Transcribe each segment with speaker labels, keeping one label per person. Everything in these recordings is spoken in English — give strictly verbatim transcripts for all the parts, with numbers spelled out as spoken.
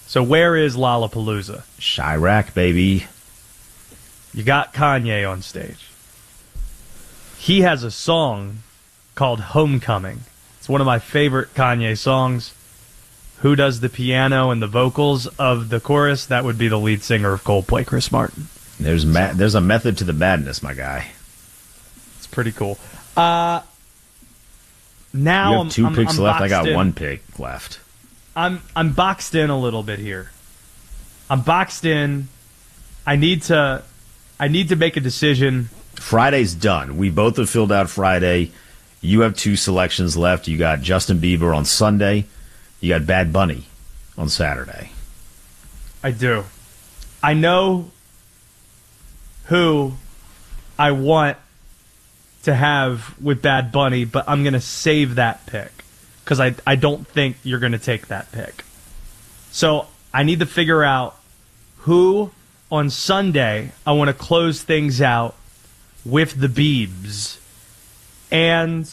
Speaker 1: So where is Lollapalooza?
Speaker 2: Chirac, baby.
Speaker 1: You got Kanye on stage. He has a song called Homecoming. It's one of my favorite Kanye songs. Who does the piano and the vocals of the chorus? That would be the lead singer of Coldplay, Chris Martin.
Speaker 2: There's ma- there's a method to the madness, my guy.
Speaker 1: It's pretty cool. Uh, now
Speaker 2: you have
Speaker 1: I'm,
Speaker 2: two
Speaker 1: I'm,
Speaker 2: picks
Speaker 1: I'm
Speaker 2: left. I got
Speaker 1: in.
Speaker 2: one pick left.
Speaker 1: I'm I'm boxed in a little bit here. I'm boxed in. I need to I need to make a decision.
Speaker 2: Friday's done. We both have filled out Friday. You have two selections left. You got Justin Bieber on Sunday. You got Bad Bunny on Saturday.
Speaker 1: I do. I know who I want to have with Bad Bunny, but I'm going to save that pick because I, I don't think you're going to take that pick. So I need to figure out who on Sunday I want to close things out with the Biebs. And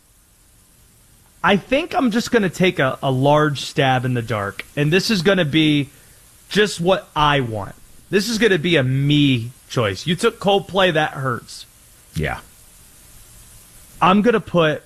Speaker 1: I think I'm just going to take a, a large stab in the dark. And this is going to be just what I want. This is going to be a me choice. You took Coldplay, that hurts.
Speaker 2: Yeah.
Speaker 1: I'm going to put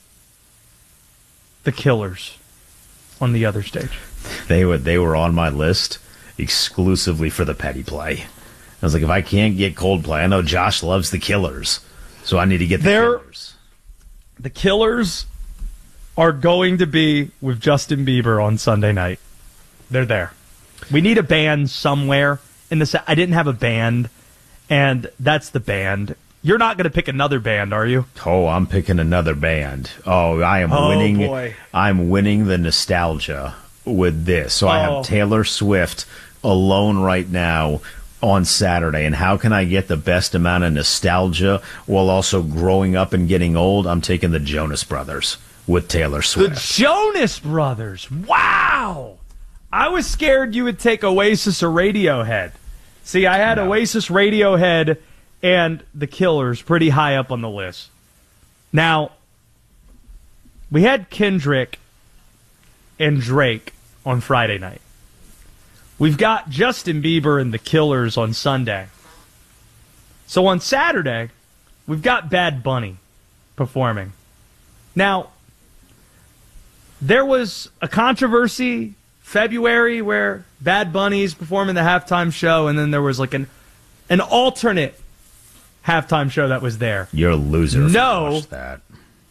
Speaker 1: the Killers on the other stage.
Speaker 2: They were they were on my list exclusively for the petty play. I was like, if I can't get Coldplay, I know Josh loves the Killers, so I need to get the
Speaker 1: They're,
Speaker 2: Killers.
Speaker 1: The Killers are going to be with Justin Bieber on Sunday night. They're there. We need a band somewhere in the set. I didn't have a band, and that's the band. You're not going to pick another band, are you?
Speaker 2: Oh, I'm picking another band. Oh, I am
Speaker 1: oh,
Speaker 2: winning.
Speaker 1: Boy.
Speaker 2: I'm winning the nostalgia with this. So oh. I have Taylor Swift alone right now on Saturday. And how can I get the best amount of nostalgia while also growing up and getting old? I'm taking the Jonas Brothers with Taylor Swift.
Speaker 1: The Jonas Brothers. Wow. I was scared you would take Oasis or Radiohead. See, I had no. Oasis, Radiohead, and the Killers pretty high up on the list. Now, we had Kendrick and Drake on Friday night. We've got Justin Bieber and the Killers on Sunday. So on Saturday, we've got Bad Bunny performing. Now, there was a controversy February where Bad Bunny's performing the halftime show, and then there was like an an alternate halftime show that was there.
Speaker 2: You're a loser if
Speaker 1: no,
Speaker 2: you watched that.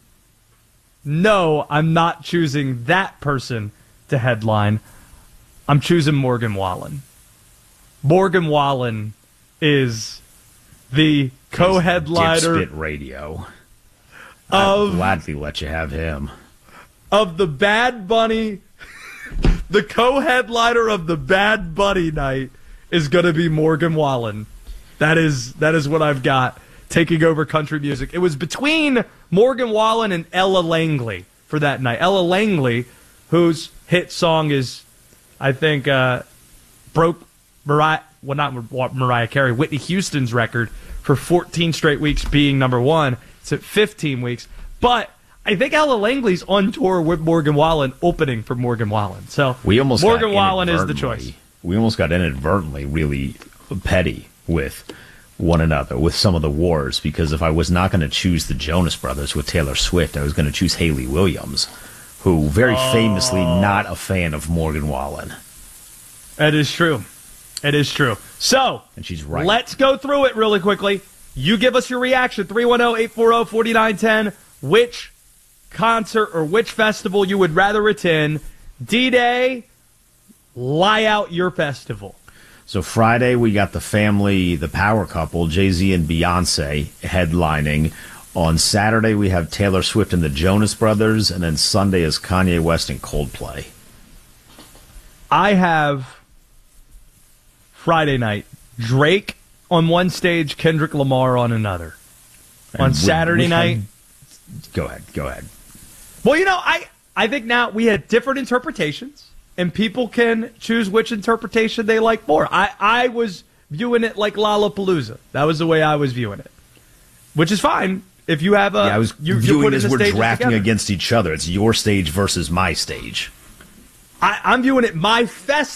Speaker 1: No, I'm not choosing that person to headline. I'm choosing Morgan Wallen. Morgan Wallen is the co-headliner
Speaker 2: Dipspit Radio.
Speaker 1: Of,
Speaker 2: I'd gladly let you have him.
Speaker 1: Of the Bad Bunny, the co-headliner of the Bad Bunny night is going to be Morgan Wallen. That is that is what I've got taking over country music. It was between Morgan Wallen and Ella Langley for that night. Ella Langley, whose hit song is, I think, uh, broke Mariah, well, not Mariah Carey, Whitney Houston's record for fourteen straight weeks being number one. It's at fifteen weeks. But I think Ella Langley's on tour with Morgan Wallen, opening for Morgan Wallen. So
Speaker 2: we almost
Speaker 1: Morgan Wallen is the choice.
Speaker 2: We almost got inadvertently really petty with one another, with some of the wars, because if I was not going to choose the Jonas Brothers with Taylor Swift, I was going to choose Hayley Williams, who very
Speaker 1: oh.
Speaker 2: famously not a fan of Morgan Wallen.
Speaker 1: That is true. It is true. So,
Speaker 2: and she's right.
Speaker 1: Let's go through it really quickly. You give us your reaction, three one zero, eight four zero, four nine one zero. Which concert or which festival you would rather attend? D-Day, lie out your festival.
Speaker 2: So Friday, we got the family, the power couple, Jay-Z and Beyonce, headlining. On Saturday, we have Taylor Swift and the Jonas Brothers, and then Sunday is Kanye West and Coldplay.
Speaker 1: I have Friday night, Drake on one stage, Kendrick Lamar on another. And on Saturday we, we night...
Speaker 2: Had, go ahead, go ahead.
Speaker 1: Well, you know, I, I think now we had different interpretations. And people can choose which interpretation they like more. I, I was viewing it like Lollapalooza. That was the way I was viewing it. Which is fine. If you have a...
Speaker 2: Yeah, I was
Speaker 1: you,
Speaker 2: viewing it as we're drafting
Speaker 1: together.
Speaker 2: against each other. It's your stage versus my stage.
Speaker 1: I, I'm viewing it my fest